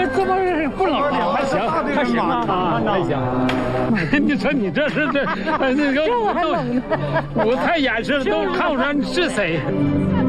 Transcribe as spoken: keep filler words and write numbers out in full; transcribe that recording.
这么不冷啊？还行，还行啊，还行。你说你这是这那个， 这我还冷呢。 我太严实了，都看不出来你是谁。